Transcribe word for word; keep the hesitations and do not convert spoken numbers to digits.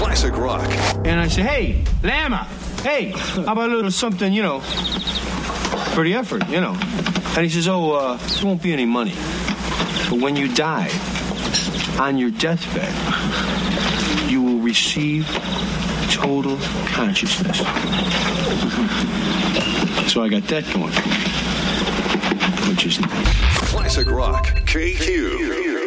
Classic rock. And I said, hey, Lama, hey, how about a little something, you know, for the effort, you know? And he says, oh, uh, there won't be any money. But when you die, on your deathbed, you will receive total consciousness. So I got that going for me, which is nice. Classic rock. K Q.